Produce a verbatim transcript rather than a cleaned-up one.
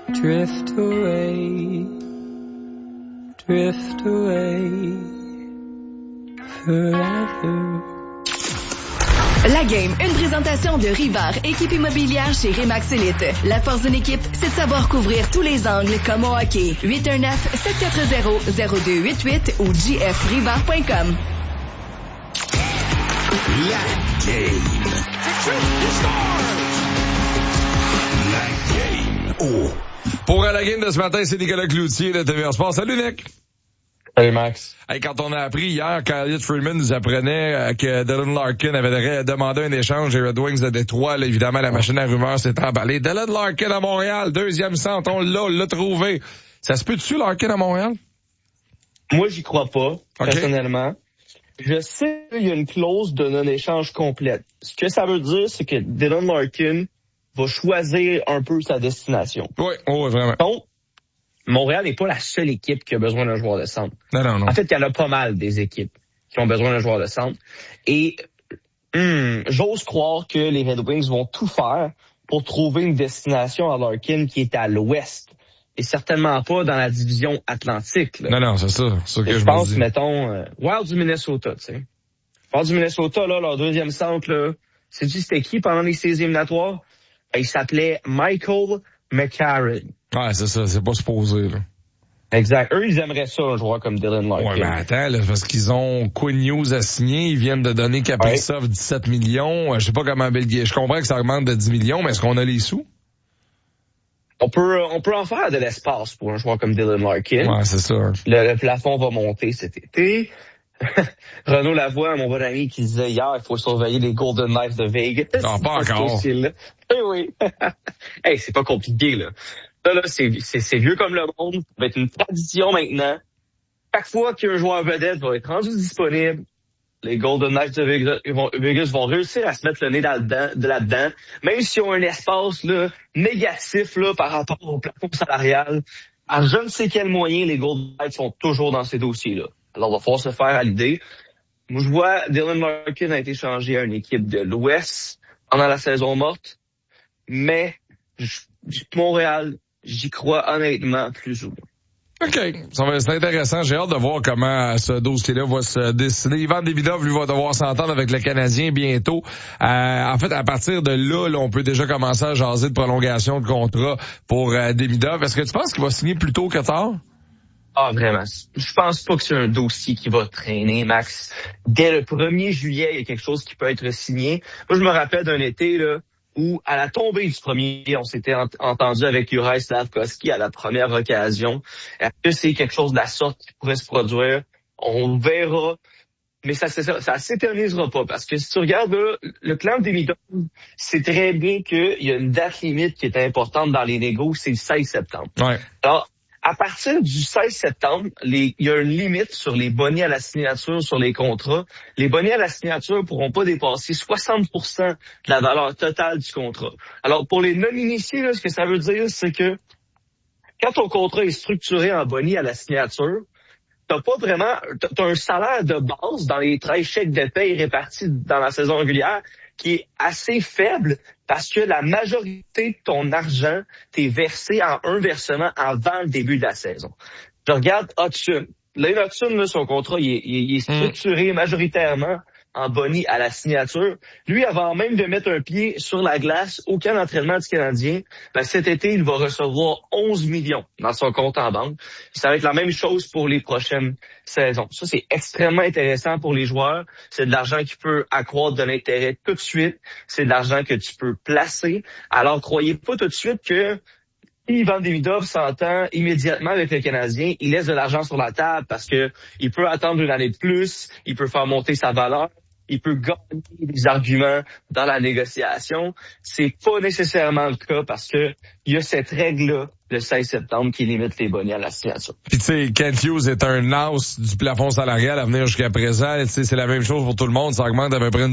Drift away, drift away, forever. La Game, une présentation de Rivard, équipe immobilière chez Remax Elite. La force d'une équipe, c'est de savoir couvrir tous les angles comme au hockey. huit un neuf, sept quatre zéro, zéro deux huit huit ou j f rivard point com. La Game. La Game. Oh. Pour la game de ce matin, c'est Nicolas Cloutier de T V A Sport. Salut Nick! Salut Max. Hey, quand on a appris hier qu'Elliott Friedman nous apprenait que Dylan Larkin avait demandé un échange des Red Wings de Détroit, là, évidemment, la machine à rumeurs s'est emballée. Dylan Larkin à Montréal, deuxième centre, on l'a, on l'a trouvé. Ça se peut-tu, Larkin à Montréal? Moi, j'y crois pas, okay. personnellement. Je sais qu'il y a une clause de non-échange complète. Ce que ça veut dire, c'est que Dylan Larkin va choisir un peu sa destination. Oui, oh, vraiment. Donc, Montréal n'est pas la seule équipe qui a besoin d'un joueur de centre. Non, non, non. En fait, il y en a pas mal des équipes qui ont besoin d'un joueur de centre. Et hum, j'ose croire que les Red Wings vont tout faire pour trouver une destination à Larkin qui est à l'ouest. Et certainement pas dans la division Atlantique. Là. Non, non, c'est ça. C'est ça que je, je pense, me dis. mettons, euh, Wild du Minnesota, tu sais. Wild du Minnesota, là, leur deuxième centre, là, sais-tu c'était qui pendant les séries éliminatoires? Il s'appelait Michael McCarron. Ouais, c'est ça, c'est pas supposé, là. Exact. Eux, ils aimeraient ça, un joueur comme Dylan Larkin. Ouais, mais attends, là, parce qu'ils ont Quinn Hughes à signer, ils viennent de donner Kaprizov ouais. dix-sept millions. Je sais pas comment Belgique. Je comprends que ça augmente de dix millions, mais est-ce qu'on a les sous? On peut, on peut en faire de l'espace pour un joueur comme Dylan Larkin. Ouais, c'est ça. Le, le plafond va monter cet été. Renaud Lavoie, mon bon ami, qui disait hier, il faut surveiller les Golden Knights de Vegas. Non, pas encore. Eh oui. Hey, c'est pas compliqué, là. Ça, là, c'est, c'est, c'est vieux comme le monde. Ça va être une tradition maintenant. Chaque fois qu'un joueur vedette va être rendu disponible, les Golden Knights de Vegas vont, Vegas vont réussir à se mettre le nez là-dedans, de là-dedans, même s'ils ont un espace là, négatif là, par rapport au plafond salarial. À je ne sais quel moyen, les Golden Knights sont toujours dans ces dossiers-là. Alors, on va falloir se faire à l'idée. Moi, je vois Dylan Larkin a été changé à une équipe de l'Ouest pendant la saison morte, mais je, Montréal, j'y crois honnêtement plus ou moins. OK. Ça va être intéressant. J'ai hâte de voir comment ce dossier-là va se décider. Ivan Demidov, lui, va devoir s'entendre avec le Canadien bientôt. Euh, en fait, à partir de là, là, on peut déjà commencer à jaser de prolongation de contrat pour euh, Demidov. Est-ce que tu penses qu'il va signer plus tôt que tard? Ah, vraiment. Je pense pas que c'est un dossier qui va traîner, Max. Dès le premier juillet, il y a quelque chose qui peut être signé. Moi, je me rappelle d'un été, là, où, à la tombée du premier, on s'était ent- entendu avec Juraj Slafkovský à la première occasion. Est-ce que c'est quelque chose de la sorte qui pourrait se produire? On verra. Mais ça, ça, ça s'éternisera pas. Parce que si tu regardes, là, le clan Demidov, c'est très bien qu'il y a une date limite qui est importante dans les négos, c'est le seize septembre. Ouais. Alors, à partir du seize septembre, les, il y a une limite sur les bonnets à la signature sur les contrats. Les bonnets à la signature pourront pas dépasser soixante pour cent de la valeur totale du contrat. Alors, pour les non-initiés, là, ce que ça veut dire, c'est que quand ton contrat est structuré en bonnets à la signature, t'as pas vraiment, t'as un salaire de base dans les treize chèques de paye répartis dans la saison régulière qui est assez faible parce que la majorité de ton argent t'est versé en un versement avant le début de la saison. Je regarde Hudson. Là, Hudson, là, son contrat, il est, il est structuré majoritairement en boni à la signature. Lui, avant même de mettre un pied sur la glace au camp d'entraînement du Canadien, ben, cet été, il va recevoir onze millions dans son compte en banque. Ça va être la même chose pour les prochaines saisons. Ça, c'est extrêmement intéressant pour les joueurs. C'est de l'argent qui peut accroître de l'intérêt tout de suite. C'est de l'argent que tu peux placer. Alors, croyez pas tout de suite que Ivan Demidov s'entend immédiatement avec le Canadien, il laisse de l'argent sur la table parce que il peut attendre une année de plus, il peut faire monter sa valeur, il peut gagner des arguments dans la négociation. C'est pas nécessairement le cas parce que il y a cette règle-là, le seize septembre, qui limite les bonnets à la signature. Puis tu sais, Kent Hughes est un os du plafond salarial à venir jusqu'à présent. Tu sais, c'est la même chose pour tout le monde, ça augmente à peu près une